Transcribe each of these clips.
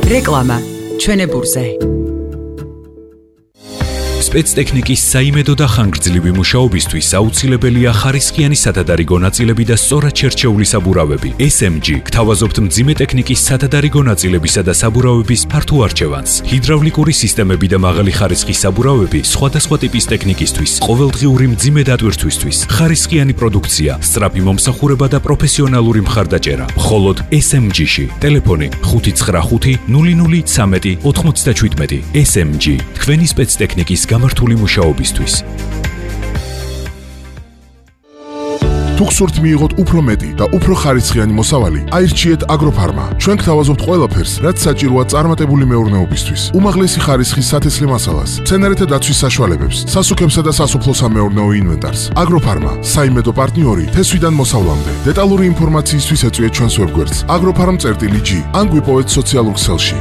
რეკლამა ჩვენებურზე. სპეცტექნიკის საიმედო და ხანგრძლივი მუშაობისთვის აუცილებელია ხარისხიანი სათადარიგო ნაწილები და სწორად შერჩეული საბურავები. SMG გთავაზობთ მძიმე ტექნიკის სათადარიგო ნაწილებისა და საბურავების ფართო არჩევანს. ჰიდრავლიკური სისტემები და მაღალი ხარისხის საბურავები სხვადასხვა ტიპის ტექნიკისთვის, ყოველდღიური მძიმე დატვირთვისთვის, ხარისხიანი პროდუქცია, სწრაფი მომსახურება და პროფესიონალური მხარდაჭერა. მხოლოდ SMG-ში. ტელეფონი 595 0013 97. SMG თქვენი სპეცტექნიკის გამართული მუშაობისთვის. თუ გსურთ მიიღოთ უფრო მეტი და უფრო ხარისხიანი მოსავალი, აირჩიეთ აგროფარმა. ჩვენ გთავაზობთ ყველაფერს, რაც საჭიროა წარმატებული მეურნეობისთვის. უმაღლესი ხარისხის სათესლე მასალას, მცენარეთა დაცვის საშუალებებს, სასუქებსა და სასოფლო-სამეურნეო ინვენტარს. აგროფარმა, საიმედო პარტნიორი თესვიდან მოსავლამდე. დეტალური ინფორმაციისთვის ეწვიეთ ჩვენს ვებგვერდს agrofarm.g ან გვიპოვეთ სოციალურ ქსელში.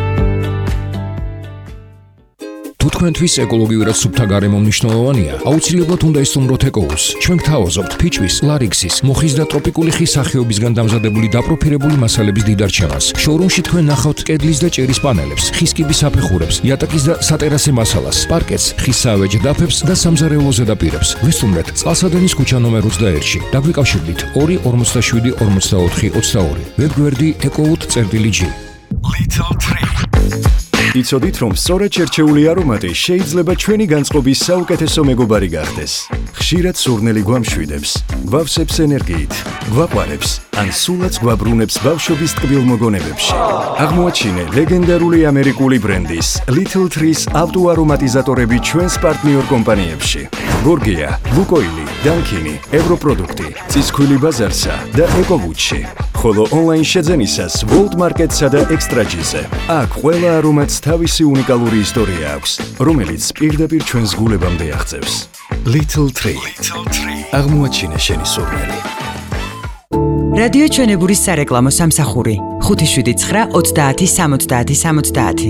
თუ თქვენთვის ეკოლოგიურად სუფთა გარემო მნიშვნელოვანია, აუცილებლად უნდა ისტუმროთ ეკოუს. ჩვენ გთავაზობთ ფიჭვის, ლარიქსის, მუხის და ტროპიკული ხის სახეობისგან დამზადებული დაპროფილებული მასალების დიდარჩევას. შოურუმში თქვენ ნახავთ კედლის და ჭერის პანელებს, ხის კიბის საფეხურებს, იატაკის და სატერასე მასალას, პარკეტს, ხის საავეჯ დაფებს და სამზარეულო ზედაპირებს. ვისტუმრეთ წყალსადენის ქუჩა ნომერ 21-ში. დაგვიკავშირდით 2 47 44 22. ვებგვერდი ecout.g. Little Tree. იცოდით, რომ სწორად შერჩეული არომატი შეიძლება ჩვენი განწყობის საუკეთესო მეგობარი გახდეს. ხშირად სურნელი გვამშვიდებს, გვავსებს ენერგიით, გვაყვარებს, ან სულაც გვაბრუნებს ბავშვობის ტკბილ მოგონებებში. აღმოაჩინე ლეგენდარული ამერიკული ბრენდის Little Trees ავტოარომატიზატორები ჩვენს პარტნიორ კომპანიებში. გორგია, ლუკოილი, დანკინი, ევროპროდუქტი, წისქვილი ბაზარსა და ეკოვუჩში. ხოლო ონლაინ შეძენისას World Market-სა და Extra-G-ზე. აქ ყველა არომატს თავისი უნიკალური ისტორია აქვს, რომელიც პირდაპირ ჩვენს გულებამდე აღწევს. Little Tree. აღმოაჩინე შენი სურნელი. რადიო ჩვენებურის სარეკლამო სამსახური 579 30 70 70.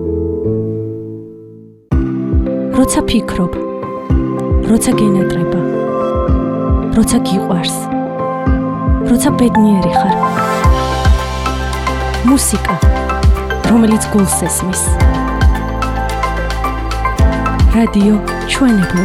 როცა ფიქრობ, როცა გენატრება, როცა გიყვარს, როცა ბედნიერი ხარ. მუსიკა, რომელიც გულს ესმის. რადიო ჩვენებურ.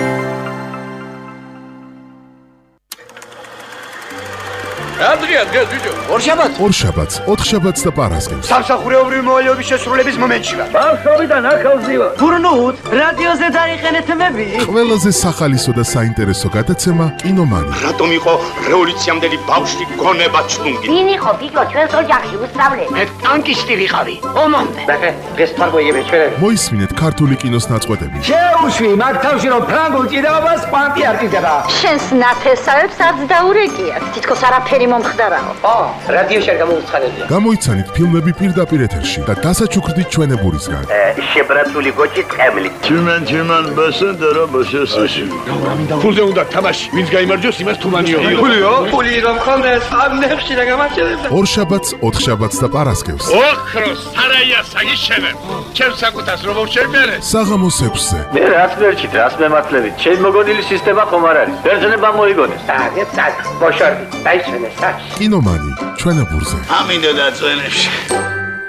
დღეს ბიჭო. ორშაბათს, ოთხშაბათს და პარასკევს. სამსახურეობრივი მოვალეობის შესრულების მომენტში ვარ. ბავშვობიდან ახალზი ვარ. გურნუთ, რადიოზე დაიყენეთ მები. ყველაზე სახალისო და საინტერესო გადაცემა კინომანი. რატომ იყო რევოლუციამდელი ბავშვი გონება ჩლუნგი? ვინ იყო ბიჭო ჩვენს ოჯახში უსწავლე? მე ტანკისტი ვიყავი. ომამდე. ბახე, დღეს თარგოიები ჩვენები. მოისმინეთ ქართული კინოს ნაწყვეტები. შეუშვი მაგ თავში რომ ფრანგულ ჭიდაობას კვანტი არ ჭიდება. შენს ნათესავებს არც დაურეკიათ. თითქოს არაფერი მომხდარაო. რადიოში არ გამოუცხადებია. გამოიცანით ფილმები პირდაპირ ეთერში და დასაჩუქრდით ჩვენებურისგან. შებრაცული გოჭი ტყემლი. Чиман басендера басесაში. ფულზე უნდა თამაში. ვინც გაიმარჯვოს, იმას თუმანიო. ფულიო? ფული რომ ხონდეს, ამნებში რა გამარჯვებდა. ორშაბათს, ოთხშაბათს და პარასკევს. ოქროს სარაია საგიშენე. ჩემს საკუთას რომ შევმერე. საღამოს 6-ზე. მე რაც მერჩით, რაც მემართლებით. ჩემ მოგონილი სისტემა ხომ არ არის. ბერძნება მოიგონეს. ბოშორდი, დაიჩვენე საჩ. კინომანი ჩვენებურზე. ამინდა დაწვენებში.